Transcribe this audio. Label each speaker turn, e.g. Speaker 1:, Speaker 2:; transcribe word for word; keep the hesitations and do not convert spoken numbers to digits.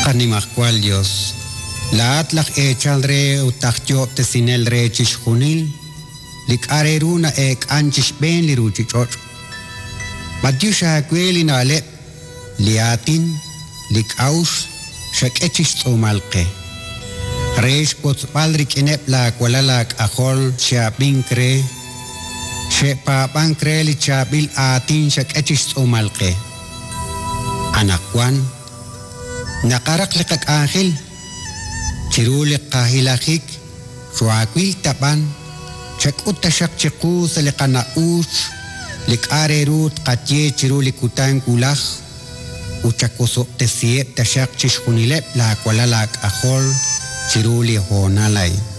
Speaker 1: Qanimacual Dios. La atlaq echal re utakyo te sinel re chishkunil. Lik areruna ek anchish ben li ruchichor. Madyusha kweli na alep. Liatin, lik aus, shak echish tsumalke. Reish potzpalrik inep la kualalak ahol shiapin kre. She papan kre li chabil atin shak echish tsumalke. Anakwan, nakarak likak angel. Chirulik kahilakik, shuakwil tapan. Shak utasyak chiku sa likana uch. Lik arerut katye chirulik utang kulak. Uchakoso te siep tasyak chishkunilep la kualalak ahol chiruli honalay.